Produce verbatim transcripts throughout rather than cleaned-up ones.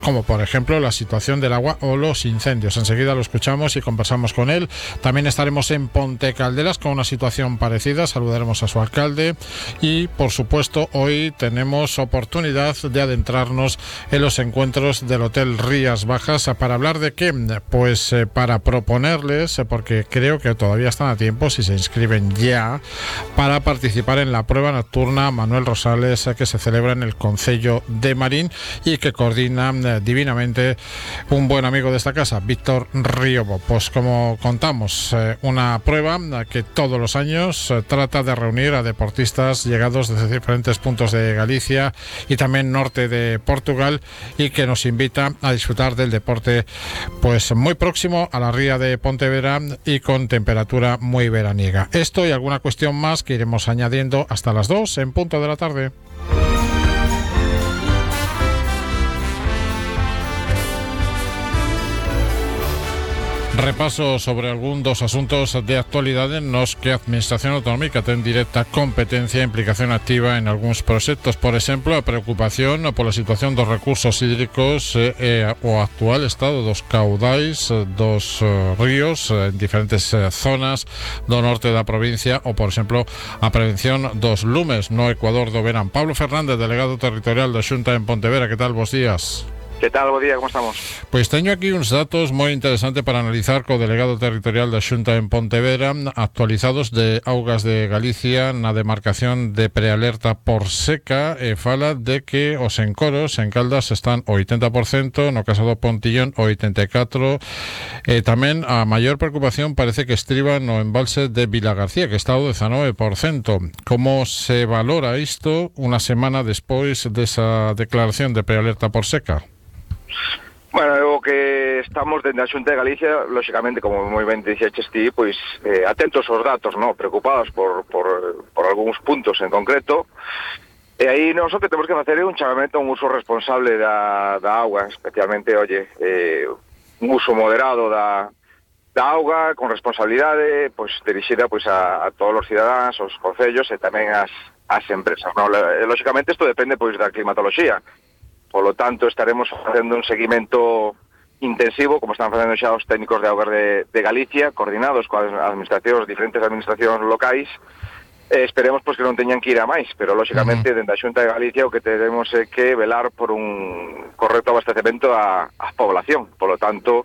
como por ejemplo la situación del agua o los incendios. Enseguida lo escuchamos y conversamos con él. También estaremos en Ponte Caldelas con una situación parecida, saludaremos a su alcalde y por supuesto hoy tenemos oportunidad de adentrarnos en los encuentros del Hotel Rías Bajas. ¿Para hablar de qué? Pues eh, para proponerles, porque creo que todavía están a tiempo si se inscriben ya, para participar en la prueba nocturna Manuel Rosales que se celebra en el Concello de Marín y que coordina divinamente un buen amigo de esta casa, Víctor Riobo. Pues como contamos, eh, una prueba que todos los años eh, trata de reunir a deportistas llegados desde diferentes puntos de Galicia y también norte de Portugal y que nos invita a disfrutar del deporte pues muy próximo a la ría de Pontevedra y con temperatura muy veraniega. Esto y alguna cuestión más que iremos añadiendo hasta las dos en punto de la tarde. Repaso sobre algún dos asuntos de actualidade nos que a Administración Autonómica ten directa competencia e implicación activa en algúns proxectos. Por exemplo, a preocupación pola situación dos recursos hídricos e eh, o actual estado dos caudais dos eh, ríos en diferentes eh, zonas do norte da provincia ou, por exemplo, a prevención dos lumes no Ecuador do verán. Pablo Fernández, delegado territorial da Xunta en Pontevedra, que tal? Bos días. Que tal, bo día, como estamos? Pois teño aquí uns datos moi interesantes para analizar co delegado territorial da Xunta en Pontevedra, actualizados de Augas de Galicia na demarcación de prealerta por seca, e fala de que os encoros en Caldas están o oitenta por cento, no caso do Pontillón o oitenta e catro por cento, e tamén a maior preocupación parece que estriba no embalse de Vilagarcía, que está o dezanove por cento. Como se valora isto unha semana despois desa declaración de prealerta por seca? Bueno, o que estamos dentro da Xunta de Galicia, lóxicamente, como moi ben dixeches ti, pois eh, atentos aos datos, no, preocupados por, por, por algúns puntos en concreto, e aí nós o que temos que facer é un chamamento a un uso responsable da, da auga, especialmente, oye, eh, un uso moderado da, da auga, con responsabilidade, pois dirixida pois a, a todos os cidadáns, os concellos e tamén as, as empresas, no? Lóxicamente, isto depende pois da climatoloxía. Por lo tanto, estaremos facendo un seguimento intensivo, como están facendo xa os técnicos de augas de, de Galicia, coordinados coas administracións, diferentes administracións locais. Eh, esperemos pois que non teñan que ir a máis, pero lóxicamente, uh-huh. dentro da Xunta de Galicia o que tenemos é que velar por un correcto abastecemento á, á población. Por lo tanto,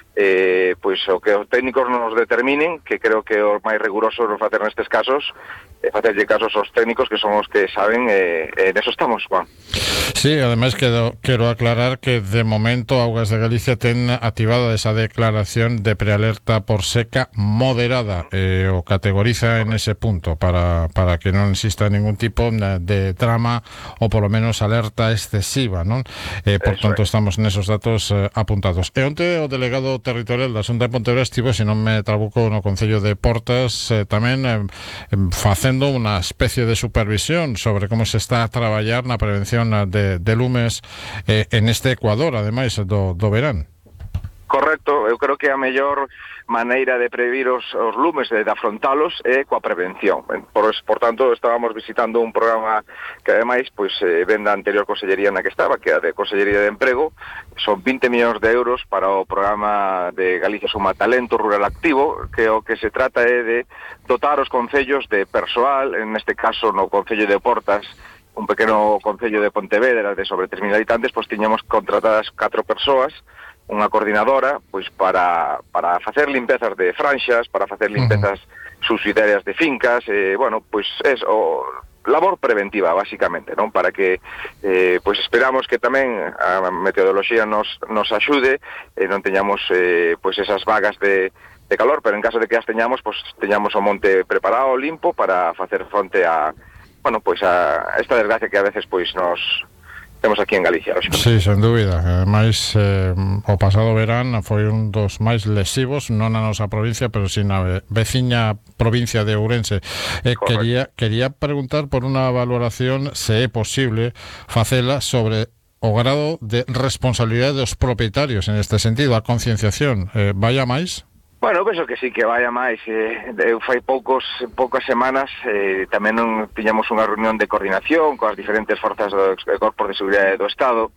eh, pois o que os técnicos nos determinen, que creo que o máis riguroso non facer nestes casos, é facerlle casos aos técnicos que son os que saben, e eh, eh, neso estamos, Juan. Sí, ademais quero, quero aclarar que de momento Augas de Galicia ten activada esa declaración de prealerta por seca moderada, eh, o categoriza en ese punto para, para que non exista ningún tipo de trama ou polo menos alerta excesiva, non? Eh, por Eso tanto, é. Estamos nesos datos eh, apuntados. E onte o delegado territorial da Xunta de Pontevedra estivo, se non me trabuco, no Concello de Portas, eh, tamén eh, facendo unha especie de supervisión sobre como se está a traballar na prevención de, de lumes eh, en este Ecuador, ademais do, do verán. Correcto, eu creo que a mellor maneira de prevenir os, os lumes, de, de afrontalos, é coa prevención. Por, por tanto, estábamos visitando un programa que, ademais, pois, eh, ven da anterior consellería na que estaba, que é a de Consellería de Emprego. Son vinte millóns de euros para o programa de Galicia Suma Talento Rural Activo, que o que se trata é de dotar os concellos de persoal, en este caso no Concello de Portas, un pequeno concello de Pontevedra de sobre tres mil habitantes, pois tiñamos contratadas catro persoas, unha coordinadora, pois para, para facer limpezas de franxas, para facer limpezas uh-huh. subsidiarias de fincas, eh, bueno, pois é o labor preventiva, basicamente, non? Para que, eh, pois esperamos que tamén a meteoroloxía nos, nos axude, e non teñamos, eh, pois esas vagas de, de calor, pero en caso de que as teñamos, pois teñamos o monte preparado, limpo, para facer fronte a, bueno, pois a esta desgracia que a veces, pois, nos temos aquí en Galicia. Sí, sen dúbida. Ademais, eh, o pasado verán foi un dos máis lesivos, non na nosa provincia, pero si na veciña provincia de Ourense. Eh, quería, quería preguntar por unha valoración, se é posible facela sobre o grado de responsabilidade dos propietarios en este sentido, a concienciación. Eh, vai a máis? Bueno, penso que sí, que vai a máis. Eh, fai poucos, poucas semanas eh, tamén non tiñamos unha reunión de coordinación coas diferentes forzas do Corpo de Seguridade do Estado,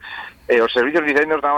E os servicios de incendios